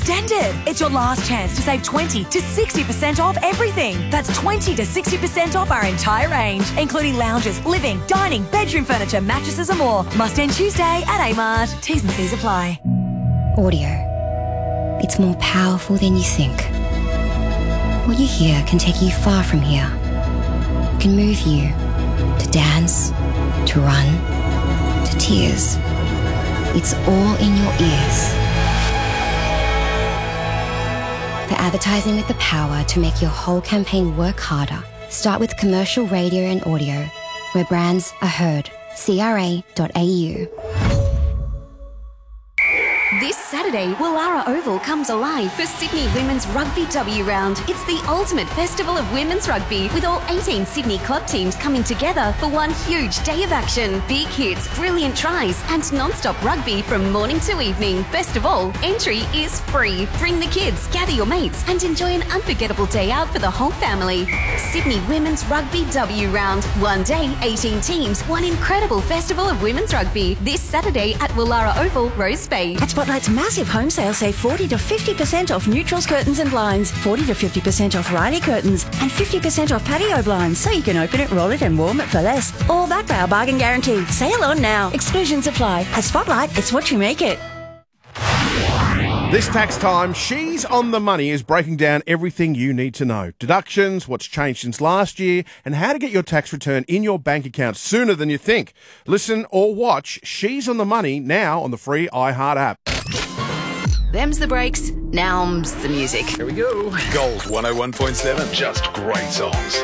extended. It's your last chance to save 20 to 60% off everything. That's 20 to 60% off our entire range, including lounges, living, dining, bedroom furniture, mattresses and more. Must end Tuesday at Amart. T's and C's apply. Audio. It's more powerful than you think. What you hear can take you far from here. Can move you to dance, to run, to tears. It's all in your ears. For advertising with the power to make your whole campaign work harder, start with commercial radio and audio, where brands are heard. CRA.au. This Saturday, Willara Oval comes alive for Sydney Women's Rugby W Round. It's the ultimate festival of women's rugby, with all 18 Sydney club teams coming together for one huge day of action. Big hits, brilliant tries, and non-stop rugby from morning to evening. Best of all, entry is free. Bring the kids, gather your mates, and enjoy an unforgettable day out for the whole family. Sydney Women's Rugby W Round. One day, 18 teams, one incredible festival of women's rugby. This Saturday at Willara Oval, Rose Bay. At Spotlight's massive home sale, save 40 to 50% off neutrals, curtains and blinds, 40 to 50% off Riley curtains, and 50% off patio blinds, so you can open it, roll it and warm it for less. All backed by our bargain guarantee. Sale on now. Exclusions apply. At Spotlight, it's what you make it. This tax time, She's on the Money is breaking down everything you need to know. Deductions, what's changed since last year, and how to get your tax return in your bank account sooner than you think. Listen or watch She's on the Money now on the free iHeart app. Them's the breaks, now's the music. Here we go. Gold 101.7. Just great songs.